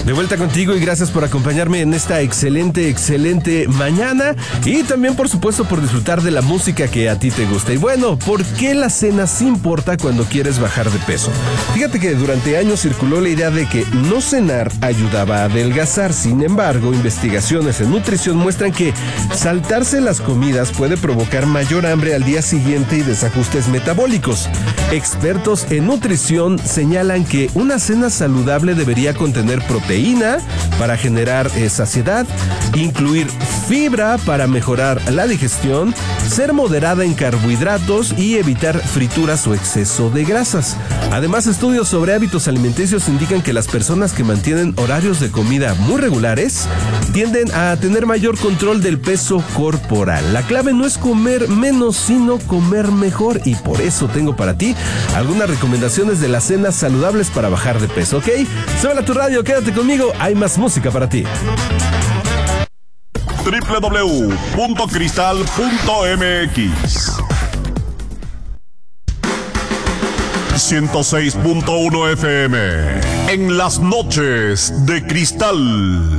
De vuelta contigo y gracias por acompañarme en esta excelente mañana y también por supuesto por disfrutar de la música que a ti te gusta. Y bueno, ¿por qué la cena sí importa cuando quieres bajar de peso? Fíjate que durante años circuló la idea de que no cenar ayudaba a adelgazar. Sin embargo, investigaciones en nutrición muestran que saltarse las comidas puede provocar mayor hambre al día siguiente y desajustes metabólicos. Expertos en nutrición señalan que una cena saludable debería contener proteína para generar saciedad, incluir fibra para mejorar la digestión, ser moderada en carbohidratos y evitar frituras o exceso de grasas. Además, estudios sobre hábitos alimenticios indican que las personas que mantienen horarios de comida muy regulares tienden a tener mayor control del peso corporal. La clave no es comer menos, sino comer mejor, y por eso tengo para ti algunas recomendaciones de las cenas saludables para bajar de peso, ¿ok? Súbela a tu radio, quédate conmigo, hay más música para ti. www.cristal.mx 106.1 FM en las noches de Cristal.